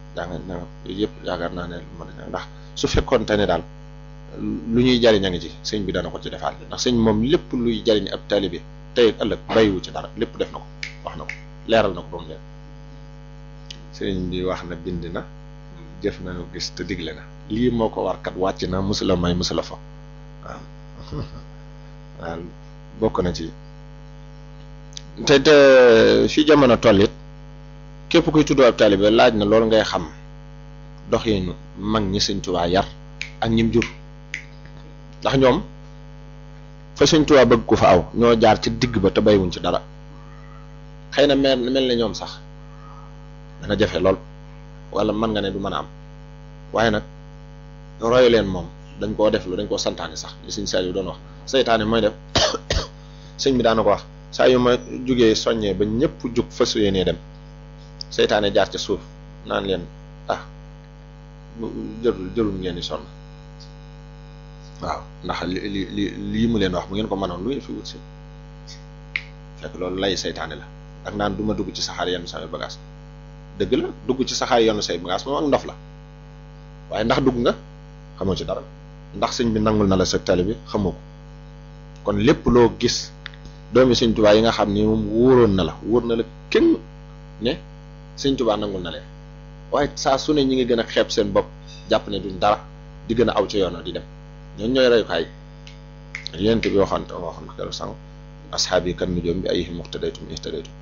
jàng nangam yooyu yëpp yaakaar naa ne mën a ndax su fekkoon te ne daal lu ñuy jariñ a ngi ci sëñ bi dana ko ci defaat ndax sëñ moom lépp luy jariñ ab taalibe tey ak ëllëg bàyyiwu ci dara lépp def na ko wax na ko leeral na ko ba mu leer sëñ bi wax na bind na jëf nañu gis te digle na lii moo ko war kat wàcc na musula may musula fa waaw waaw bokk na ci te fi jamono toll it képp kuy tudd ab taalibe laaj na loolu ngay xam doxinu mag ñi sëñ Tuubaa yar ak ñim jur ndax ñoom fa sëñ Tuubaa bëgg ko fa aw ñoo jaar ci digg ba te baywuñ ci dara xëy na mel ne ñoom sax dana jafe lool wala mën nga ne du mën a am waaye nag royu leen moom dañ koo def lu dañ koo santaane sax li sëñ Saliou doon wax seytaane mooy def sëñ bi daana ko wax saa yu ma jugee soññee ba ñëpp jug fas yéenee dem seytaane jaar ca suuf naan leen jërul ngeen di sonn waaw ndax lii mu leen wax bu ngeen ko mënoon lu ngeen fi wut si fekk loolu lay seytaane la ak naan du ma dugg ci saxaar yenn samay bagage dëgg la dugg ci saxaar yenn say bagage moom ak ndof la waaye ndax dugg nga xamoo ci dara ndax sëñ bi nangul na la sa tali bi xamoo ko kon lépp loo gis doomi sëñ Tuubaa yi nga xam ni moom wóoroon na la wóor na la kenn ne sëñ Tuubaa nangul na leen waaye saa su ne ñi ngi gën a xeeb seen bopp jàpp ne duñ dara di gën a aw ci yoon di dem ñooñu ñooy reyukaay yéen bi waxoon na keroog sànq asxaab yi kan nujoom bi ay muqtadaytum ihtadaytum